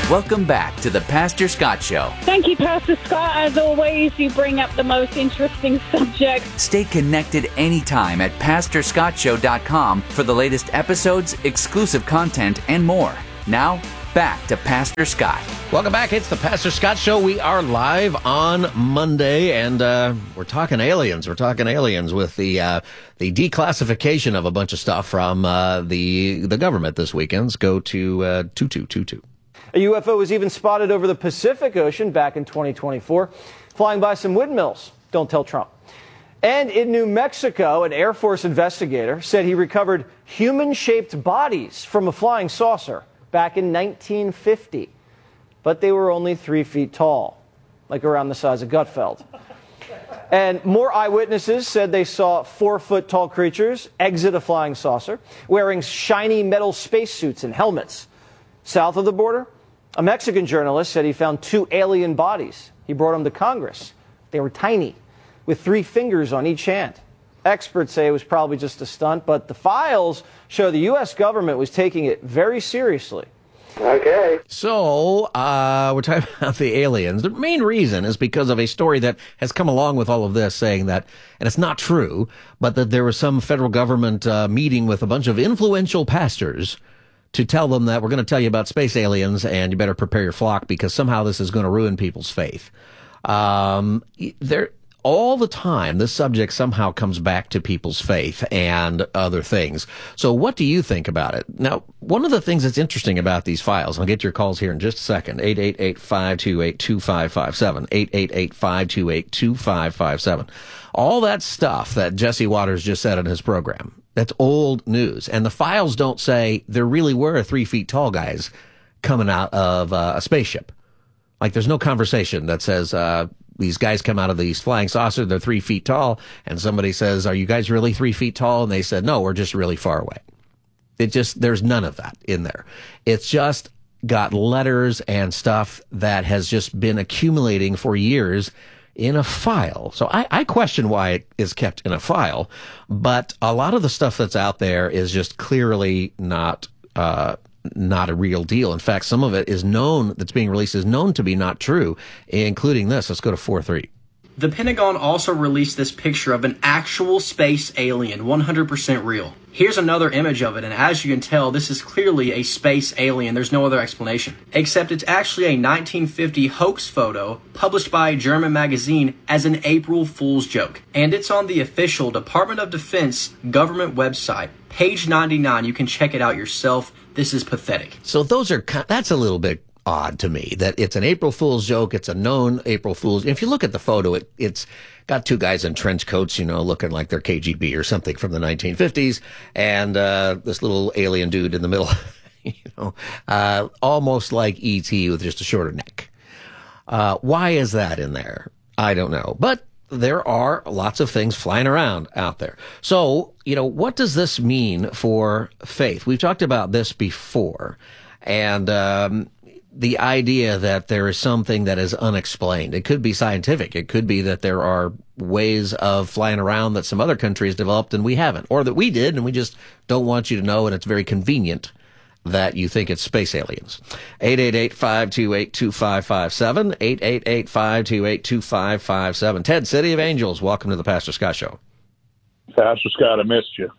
Welcome back to the Pastor Scott Show. Thank you, Pastor Scott. As always, you bring up the most interesting subjects. Stay connected anytime at PastorScottShow.com for the latest episodes, exclusive content, and more. Now, back to Pastor Scott. Welcome back. It's the Pastor Scott Show. We are live on Monday, and we're talking aliens. We're talking aliens with the declassification of a bunch of stuff from the government this weekend. Let's go to 2222. A UFO was even spotted over the Pacific Ocean back in 2024, flying by some windmills. Don't tell Trump. And in New Mexico, an Air Force investigator said he recovered human-shaped bodies from a flying saucer back in 1950. But they were only 3 feet tall, like around the size of Gutfeld. And more eyewitnesses said they saw 4-foot-tall creatures exit a flying saucer, wearing shiny metal spacesuits and helmets. South of the border, a Mexican journalist said he found 2 alien bodies. He brought them to Congress. They were tiny, with 3 fingers on each hand. Experts say it was probably just a stunt, but the files show the U.S. government was taking it very seriously. Okay. So, we're talking about the aliens. The main reason is because of a story that has come along with all of this saying that, and it's not true, but that there was some federal government meeting with a bunch of influential pastors to tell them that we're going to tell you about space aliens and you better prepare your flock because somehow this is going to ruin people's faith. All the time, this subject somehow comes back to people's faith and other things. So what do you think about it? Now, one of the things that's interesting about these files, I'll get your calls here in just a second, 888-528-2557, 888-528-2557. All that stuff that Jesse Waters just said in his program, that's old news. And the files don't say there really were 3 feet tall guys coming out of a spaceship. Like there's no conversation that says, these guys come out of these flying saucers, they're 3 feet tall, and somebody says, are you guys really 3 feet tall? And they said, no, we're just really far away. There's none of that in there. It's just got letters and stuff that has just been accumulating for years in a file. So I question why it is kept in a file, but a lot of the stuff that's out there is just clearly not a real deal. In fact, some of it is known, that's being released, is known to be not true, including this. Let's go to 4-3. The Pentagon also released this picture of an actual space alien, 100% real. Here's another image of it, and as you can tell, this is clearly a space alien. There's no other explanation. Except it's actually a 1950 hoax photo published by a German magazine as an April Fool's joke. And it's on the official Department of Defense government website, page 99. You can check it out yourself. This is pathetic. So that's a little bit odd to me that it's an April Fool's joke. It's a known April Fool's. If you look at the photo, it's got 2 guys in trench coats, looking like they're KGB or something from the 1950s, and this little alien dude in the middle, almost like E.T. with just a shorter neck. Why is that in there? I don't know, but there are lots of things flying around out there. So, what does this mean for faith? We've talked about this before, and the idea that there is something that is unexplained. It could be scientific. It could be that there are ways of flying around that some other countries developed and we haven't, or that we did and we just don't want you to know, and it's very convenient that you think it's space aliens. 888-528-2557, 888-528-2557. Ted, City of Angels, welcome to the Pastor Scott Show. Pastor Scott, I missed you.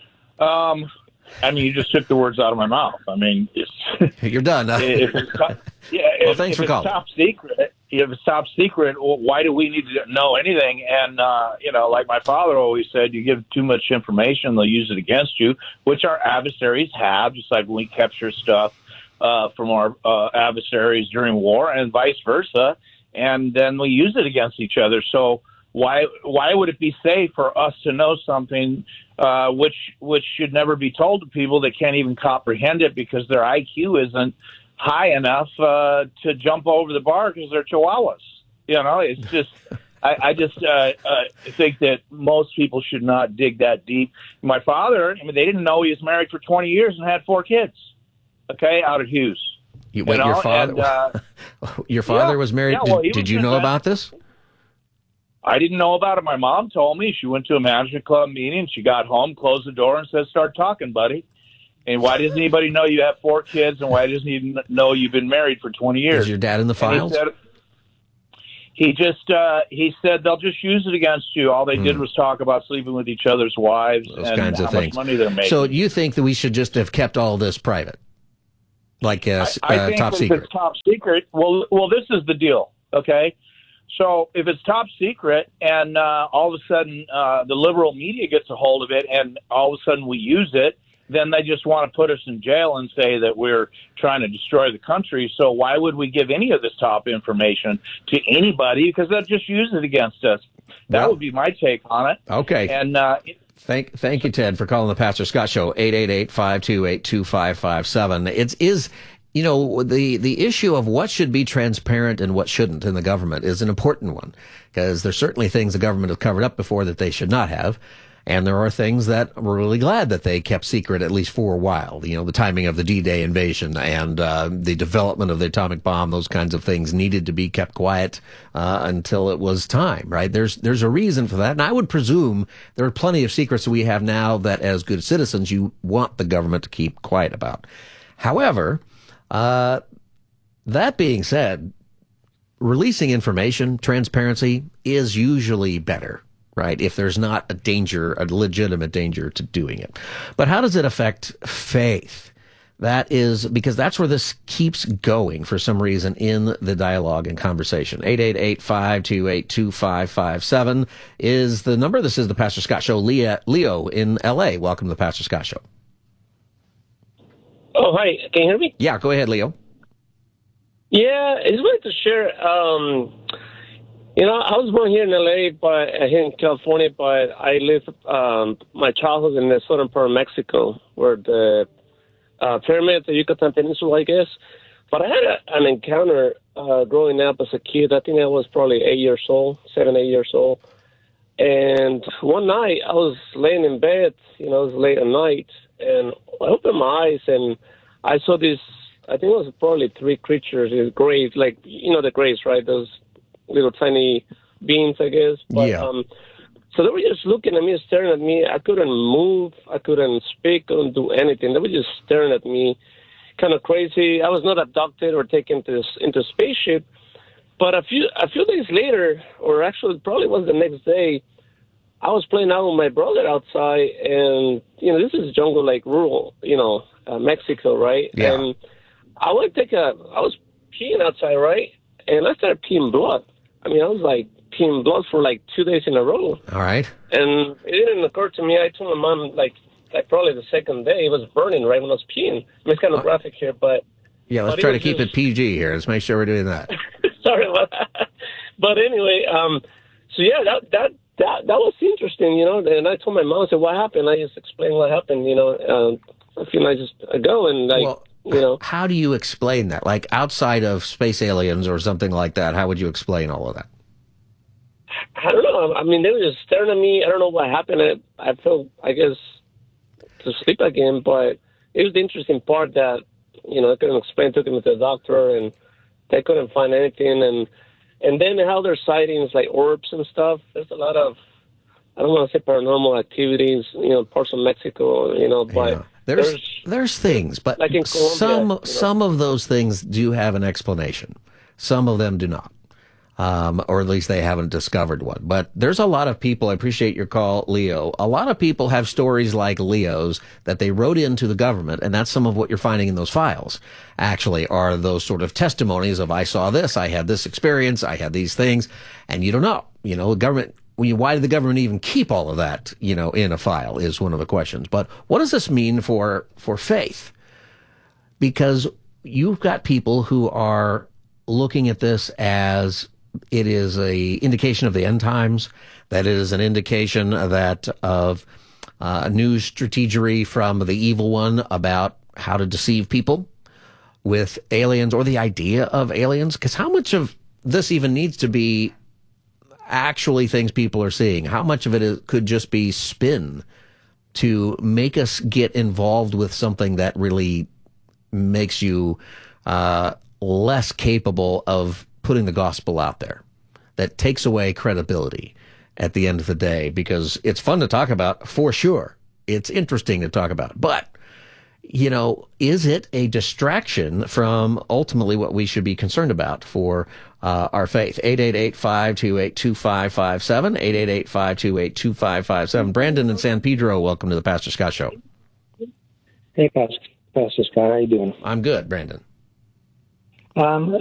You just took the words out of my mouth. You're done. Thanks for calling. If it's top secret, why do we need to know anything? And, like my father always said, you give too much information, they'll use it against you, which our adversaries have, just like when we capture stuff from our adversaries during war and vice versa, and then we use it against each other. So why would it be safe for us to know something which should never be told to people that can't even comprehend it because their IQ isn't high enough to jump over the bar because they're chihuahuas? It's just I just think that most people should not dig that deep. My father, they didn't know he was married for 20 years and had 4 kids. Okay, out of Hughes. Your father? Your father was married. Yeah, did you know about this? I didn't know about it. My mom told me. She went to a management club meeting. She got home, closed the door, and said, "Start talking, buddy." And why doesn't anybody know you have 4 kids? And why doesn't he know you've been married for 20 years? Is your dad in the files? He said they'll just use it against you. All they did was talk about sleeping with each other's wives Those and kinds of how things. much money they're making. So you think that we should just have kept all this private, like I think top if secret? it's top secret, well, this is the deal, okay? So if it's top secret and all of a sudden the liberal media gets a hold of it and all of a sudden we use it, then they just want to put us in jail and say that we're trying to destroy the country. So why would we give any of this top information to anybody? Because they'll just use it against us. That would be my take on it. Okay. And Thank you, Ted, for calling the Pastor Scott Show, 888-528-2557. It is, the issue of what should be transparent and what shouldn't in the government is an important one, because there's certainly things the government has covered up before that they should not have. And there are things that we're really glad that they kept secret, at least for a while. The timing of the D-Day invasion and the development of the atomic bomb, those kinds of things needed to be kept quiet until it was time, right? There's a reason for that. And I would presume there are plenty of secrets we have now that as good citizens you want the government to keep quiet about. However, that being said, releasing information, transparency, is usually better. Right, if there's not a legitimate danger to doing it. But how does it affect faith? That is because that's where this keeps going for some reason in the dialogue and conversation. 888-528-2557 is the number. This is the Pastor Scott Show. Leo in L.A. Welcome to the Pastor Scott Show. Oh, hi. Can you hear me? Yeah, go ahead, Leo. Yeah, I just wanted to share. I was born here in LA, but here in California, but I lived my childhood in the southern part of Mexico, where the pyramids, the Yucatan Peninsula, I guess. But I had an encounter growing up as a kid. I think I was probably 7, 8 years old. And one night I was laying in bed, it was late at night, and I opened my eyes and I saw this, I think it was probably 3 creatures, these graves, like, the graves, right? Those little tiny beings, I guess. But, yeah. So they were just looking at me, staring at me. I couldn't move. I couldn't speak. Couldn't do anything. They were just staring at me, kind of crazy. I was not abducted or taken into a spaceship. But a few days later, or actually probably was the next day, I was playing out with my brother outside, and this is jungle, like rural, Mexico, right? Yeah. And I was peeing outside, right? And I started peeing blood. I was like peeing blood for like 2 days in a row. All right. And it didn't occur to me. I told my mom like probably the second day it was burning right when I was peeing. It's kind of graphic here, but yeah, let's try to keep it PG here. Let's make sure we're doing that. Sorry about that. But anyway, so yeah, that was interesting, And I told my mom, I said, "What happened?" I just explained what happened, a few nights ago, and how do you explain that? Like outside of space aliens or something like that, how would you explain all of that? I don't know. They were just staring at me. I don't know what happened. I felt, I guess, to sleep again. But it was the interesting part that, I couldn't explain. Took him to the doctor, and they couldn't find anything. And then how there's sightings like orbs and stuff. There's a lot of, I don't want to say paranormal activities, parts of Mexico, but. Yeah. There's things, but like in Colombia, some of those things do have an explanation. Some of them do not, or at least they haven't discovered one. But there's a lot of people. I appreciate your call, Leo. A lot of people have stories like Leo's that they wrote into the government, and that's some of what you're finding in those files. Actually, are those sort of testimonies of I saw this, I had this experience, I had these things, and you don't know. The government. Why did the government even keep all of that, in a file is one of the questions. But what does this mean for faith? Because you've got people who are looking at this as it is a indication of the end times, that it is an indication that of news strategery from the evil one about how to deceive people with aliens or the idea of aliens. Because how much of this even needs to be actually things people are seeing? How much of it could just be spin to make us get involved with something that really makes you less capable of putting the gospel out there, that takes away credibility at the end of the day? Because it's fun to talk about, for sure. It's interesting to talk about, but is it a distraction from ultimately what we should be concerned about for our faith? 888-528-2557, 888-528-2557. Brandon in San Pedro, welcome to the Pastor Scott Show. Hey, Pastor Scott, how you doing? I'm good, Brandon.